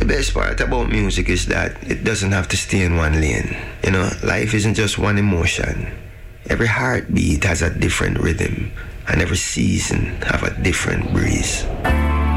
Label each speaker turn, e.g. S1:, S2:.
S1: The best part about music is that it doesn't have to stay in one lane. You know, life isn't just one emotion. Every heartbeat has a different rhythm, and every season have a different breeze.